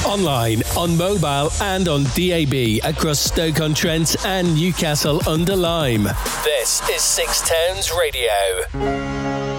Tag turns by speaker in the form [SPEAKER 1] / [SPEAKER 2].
[SPEAKER 1] Online, on mobile and on DAB across Stoke-on-Trent and Newcastle-under-Lyme. This is Six Towns Radio.